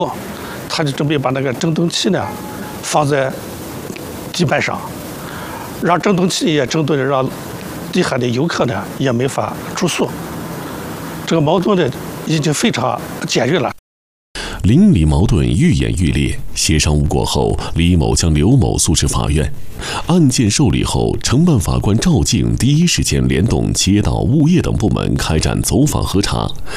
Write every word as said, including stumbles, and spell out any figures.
他就准备把那个震动器呢放在地板上，让震动器也震动的让底下的游客呢也没法住宿。这个矛盾呢已经非常尖锐了。 邻里矛盾愈演愈烈，协商无果后，李某将刘某诉至法院。案件受理后，承办法官赵静第一时间联动街道、物业等部门开展走访核查，